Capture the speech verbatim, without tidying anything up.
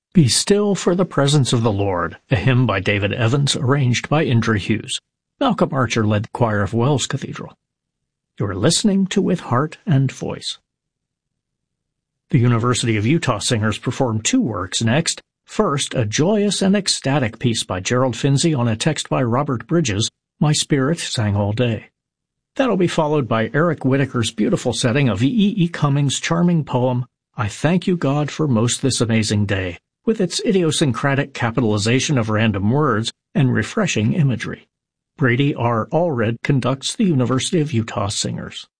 Be Still for the Presence of the Lord, a hymn by David Evans, arranged by Indra Hughes. Malcolm Archer led the choir of Wells Cathedral. You're listening to With Heart and Voice. The University of Utah singers performed two works next. First, a joyous and ecstatic piece by Gerald Finzi on a text by Robert Bridges, My Spirit Sang All Day. That'll be followed by Eric Whitaker's beautiful setting of E. E. Cummings' charming poem, I Thank You, God, for Most This Amazing Day, with its idiosyncratic capitalization of random words and refreshing imagery. Brady R. Allred conducts the University of Utah Singers.